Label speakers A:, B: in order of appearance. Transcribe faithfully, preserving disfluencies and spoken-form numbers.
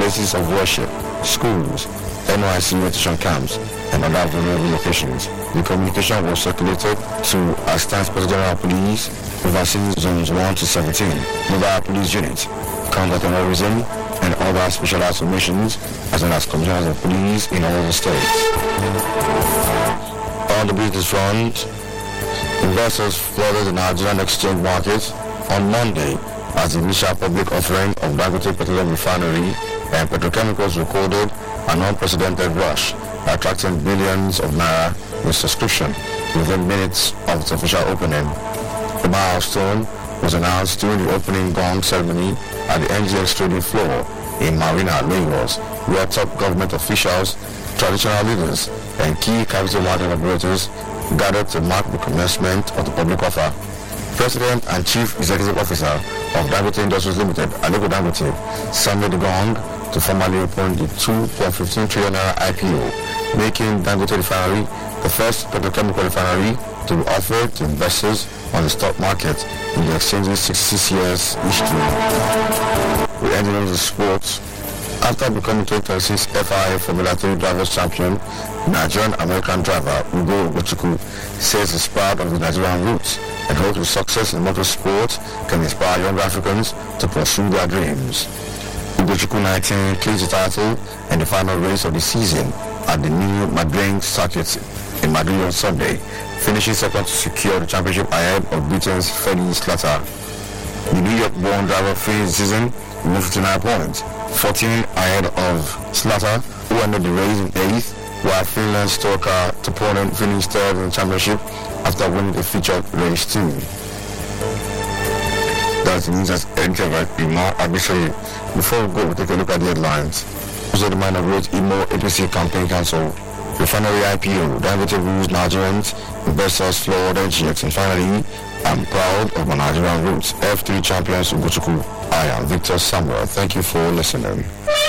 A: places of worship, schools, N Y C rotation camps, and other vulnerable locations. The communication was circulated to Assistant Inspector General of Police, overseeing zones one to seventeen, mobile police units, counter-terrorism, and other specialized missions, as well as commissioners of police in all the states. On the business front, investors flooded the Nigerian exchange market on Monday as the initial public offering of Dangote Petroleum Refinery and petrochemicals recorded an unprecedented rush, attracting billions of naira in subscription within minutes of its official opening. The milestone was announced during the opening gong ceremony at the N G X trading floor in Marina, Lagos, where top government officials, traditional leaders, and key capital market operators gathered to mark the commencement of the public offer. President and Chief Executive Officer of Dangote Industries Limited, Aliko Dangote, sounded the gong to formally open the two point one five trillion naira I P O, making Dangote Refinery the first petrochemical refinery to be offered to investors on the stock market in the exchange's sixty-six years history. We ended on the sports. After becoming twenty twenty-six F I A Formula three Drivers Champion, Nigerian-American driver Ugo Ugochukwu says he's proud of the Nigerian roots and hopes his success in motorsport can inspire young Africans to pursue their dreams. Ugochukwu nineteen clinched the title in the final race of the season at the new Madrid circuit in Madrid on Sunday, finishing second to secure the championship ahead of Britain's Freddie Slater. The New York-born driver finished the season with fifty-nine points, fourteen ahead of Slater, who ended the race in eighth, while Finland's Stoker Toponen finished third in the championship after winning the featured race too. That's the news that's entered by Imo Abisari. Before we go, we'll take a look at the headlines. Also, the man of great Imo A P C Campaign Council, Refinery I P O, Dangote rules Nigerians, investors flawed N G X, and finally, I'm proud of my Nigerian roots. F three champions Ugochukwu. I am Victor Samuel. Thank you for listening.